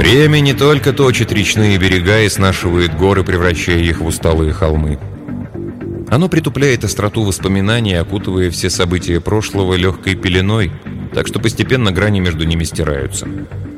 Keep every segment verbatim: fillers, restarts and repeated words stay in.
Время не только точит речные берега и снашивает горы, превращая их в усталые холмы. Оно притупляет остроту воспоминаний, окутывая все события прошлого легкой пеленой, так что постепенно грани между ними стираются.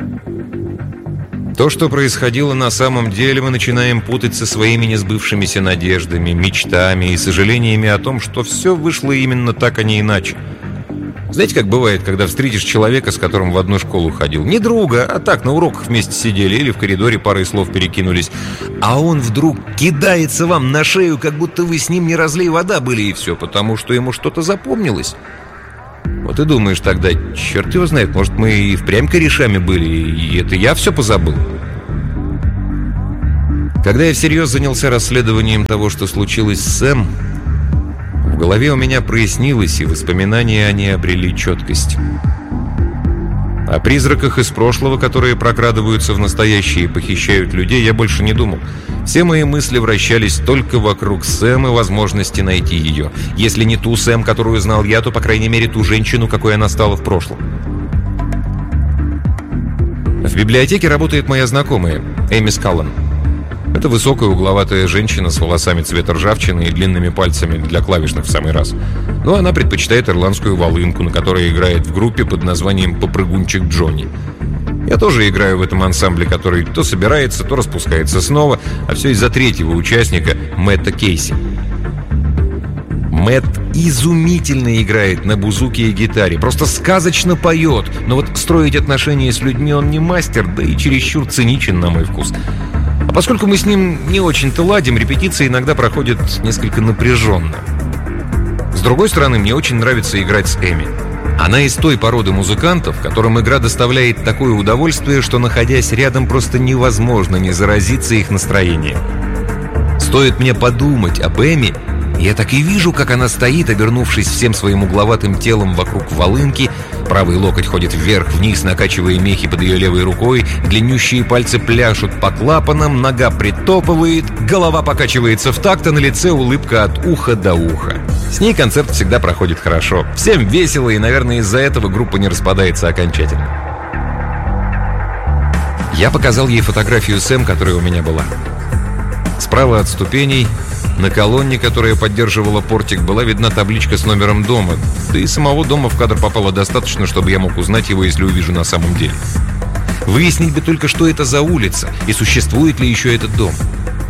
То, что происходило на самом деле, мы начинаем путать со своими несбывшимися надеждами, мечтами и сожалениями о том, что все вышло именно так, а не иначе. Знаете, как бывает, когда встретишь человека, с которым в одну школу ходил? Не друга, а так, на уроках вместе сидели или в коридоре парой слов перекинулись. А он вдруг кидается вам на шею, как будто вы с ним не разлей вода были, и все, потому что ему что-то запомнилось. Вот и думаешь тогда, черт его знает, может, мы и впрямь корешами были, и это я все позабыл. Когда я всерьез занялся расследованием того, что случилось с Сэм, в голове у меня прояснилось, и воспоминания о ней обрели четкость. О призраках из прошлого, которые прокрадываются в настоящее и похищают людей, я больше не думал. Все мои мысли вращались только вокруг Сэм и возможности найти ее. Если не ту Сэм, которую знал я, то, по крайней мере, ту женщину, какой она стала в прошлом. В библиотеке работает моя знакомая, Эми Скаллан. Это высокая угловатая женщина с волосами цвета ржавчины и длинными пальцами для клавишных в самый раз. Но она предпочитает ирландскую волынку, на которой играет в группе под названием «Попрыгунчик Джонни». Я тоже играю в этом ансамбле, который то собирается, то распускается снова, а все из-за третьего участника, Мэтта Кейси. Мэтт изумительно играет на бузуке и гитаре, просто сказочно поет, но вот строить отношения с людьми он не мастер, да и чересчур циничен на мой вкус. А поскольку мы с ним не очень-то ладим, репетиции иногда проходят несколько напряженно. С другой стороны, мне очень нравится играть с Эми. Она из той породы музыкантов, которым игра доставляет такое удовольствие, что, находясь рядом, просто невозможно не заразиться их настроением. Стоит мне подумать об Эми, я так и вижу, как она стоит, обернувшись всем своим угловатым телом вокруг волынки. Правый локоть ходит вверх-вниз, накачивая мехи под ее левой рукой. Длиннющие пальцы пляшут по клапанам, нога притопывает, голова покачивается в такт, а на лице улыбка от уха до уха. С ней концерт всегда проходит хорошо. Всем весело, и, наверное, из-за этого группа не распадается окончательно. Я показал ей фотографию Сэм, которая у меня была. Справа от ступеней, на колонне, которая поддерживала портик, была видна табличка с номером дома. Да и самого дома в кадр попало достаточно, чтобы я мог узнать его, если увижу на самом деле. Выяснить бы только, что это за улица и существует ли еще этот дом.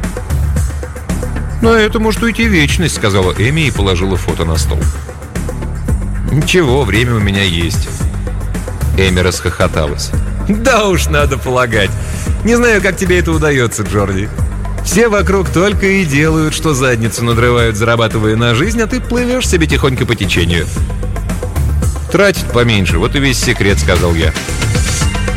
«На это может уйти вечность», — сказала Эми и положила фото на стол. «Ничего, время у меня есть». Эми расхохоталась. «Да уж, надо полагать. Не знаю, как тебе это удается, Джорди. Все вокруг только и делают, что задницу надрывают, зарабатывая на жизнь, а ты плывешь себе тихонько по течению». «Тратить поменьше, вот и весь секрет», — сказал я.